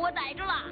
我逮着了。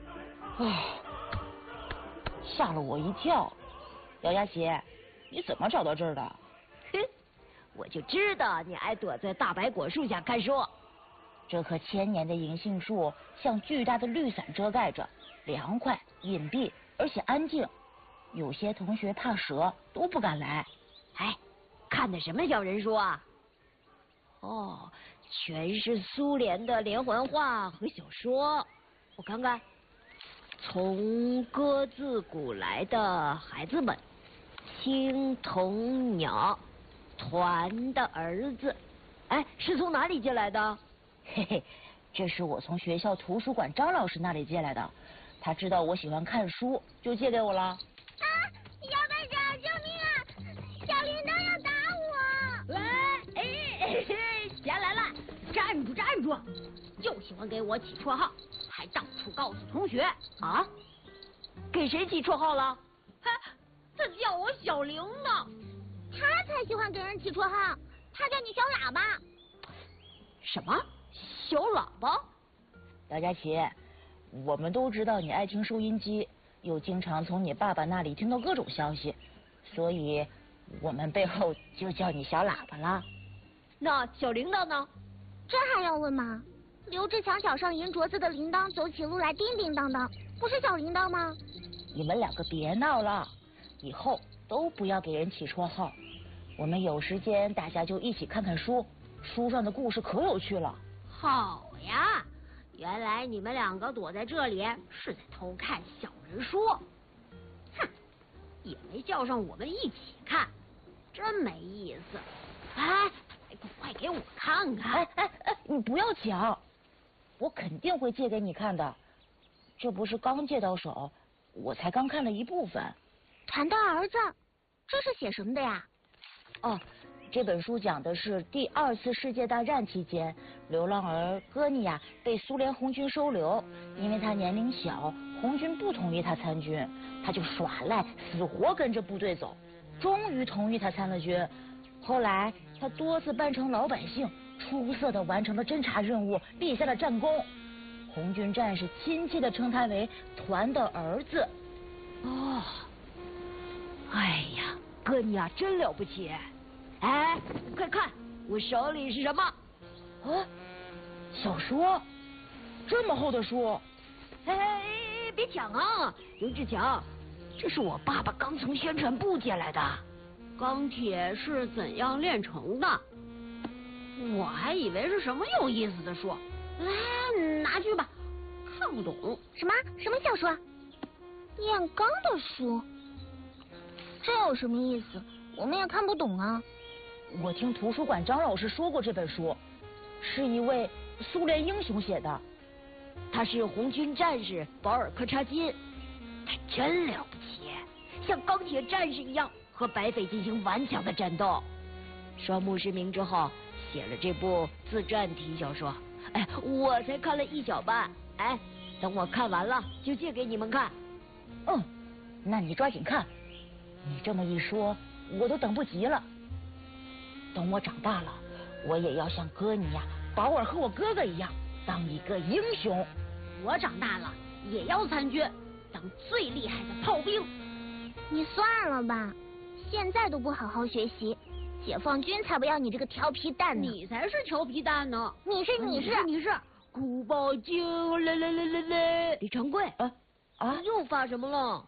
吓了我一跳。姚佳琪，你怎么找到这儿的？ 哼，我就知道你爱躲在大白果树下看书。 这棵1000年的银杏树像巨大的绿伞遮盖着，凉快、隐蔽，而且安静。有些同学怕蛇，都不敢来。 哎，看的什么小人书啊？哦，全是苏联的连环画和小说。我看看，从鸽子谷来的孩子们，青铜鸟团的儿子。哎，是从哪里借来的？ 嘿嘿，这是我从学校图书馆张老师那里借来的。他知道我喜欢看书，就借给我了。 小队长，救命啊！小铃铛要打我！ 钱来了，站住站住！就喜欢给我起绰号，还到处告诉同学啊！给谁起绰号了？他叫我小铃铛。 他才喜欢给人起绰号，他叫你小喇叭。 什么？小喇叭？ 姚佳琪，我们都知道你爱听收音机，又经常从你爸爸那里听到各种消息，所以我们背后就叫你小喇叭了。 那小铃铛呢？ 这还要问吗？刘志强脚上银镯子的铃铛走起路来叮叮当当，不是小铃铛吗？ 你们2个别闹了，以后都不要给人起绰号。我们有时间大家就一起看看书，书上的故事可有趣了。 好呀，原来你们2个躲在这里是在偷看小人书。哼，也没叫上我们一起看，真没意思。哎，快给我看看！ 你不要抢，我肯定会借给你看的。这不是刚借到手，我才刚看了一部分。 团的儿子，这是写什么的呀？ 哦，这本书讲的是第2次世界大战期间，流浪儿戈尼亚被苏联红军收留，因为他年龄小，红军不同意他参军，他就耍赖，死活跟着部队走，终于同意他参了军。后来他多次扮成老百姓，出色的完成了侦察任务，立下了战功。红军战士亲切的称他为团的儿子。 哦，哎呀，哥你啊真了不起！哎，快看，我手里是什么？ 啊，小说，这么厚的书！ 哎，别抢啊，刘志强，这是我爸爸刚从宣传部借来的。钢铁是怎样炼成的？我还以为是什么有意思的书。来，拿去吧，看不懂。 什么小说？炼钢的书？这有什么意思？我们也看不懂啊。 我听图书馆张老师说过这本书，是一位苏联英雄写的。 他是红军战士保尔柯察金，他真了不起，像钢铁战士一样和白匪进行顽强的战斗。双目失明之后写了这部自传体小说，哎，我才看了1小半，哎，等我看完了就借给你们看。 那你抓紧看，你这么一说，我都等不及了。等我长大了，我也要像戈尼亚、保尔和我哥哥一样，当一个英雄。 我长大了也要参军，当最厉害的炮兵。 你算了吧，现在都不好好学习，解放军才不要你这个调皮蛋呢。 你才是调皮蛋呢！ 你是古堡精，来！李长贵，又发什么了？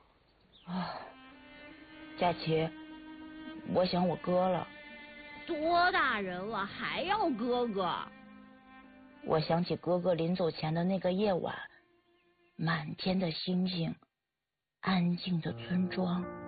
佳琪，我想我哥了。 多大人了还要哥哥？ 我想起哥哥临走前的那个夜晚，满天的星星，安静的村庄。